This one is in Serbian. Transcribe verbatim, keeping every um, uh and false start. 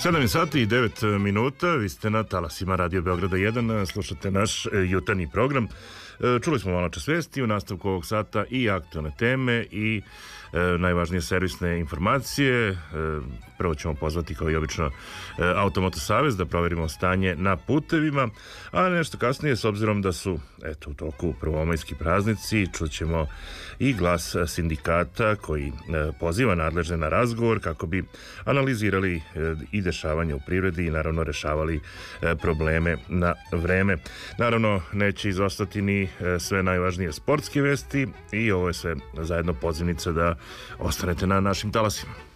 sedam sati i devet minuta, vi ste na talasima Radio Beograda jedan, slušate naš jutarnji program. Čuli smo malo čas vesti u nastavku ovog sata i aktualne teme i e, najvažnije servisne informacije. E, prvo ćemo pozvati kao i obično e, Automoto Savez da proverimo stanje na putevima, a nešto kasnije, s obzirom da su eto u toku prvomajski praznici, čućemo i glas sindikata koji e, poziva nadležne na razgovor kako bi analizirali e, i dešavanje u privredi i naravno rešavali e, probleme na vreme. Naravno neće izostati ni sve najvažnije sportske vesti i ovo je sve zajedno pozivnica da ostanete na našim talasima.